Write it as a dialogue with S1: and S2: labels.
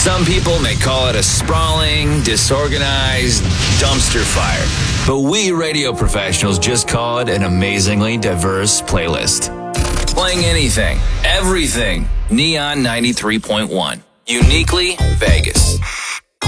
S1: Some people may call it a sprawling, disorganized dumpster fire, but we radio professionals just call it an amazingly diverse playlist. Playing anything, everything, Neon 93.1, uniquely Vegas.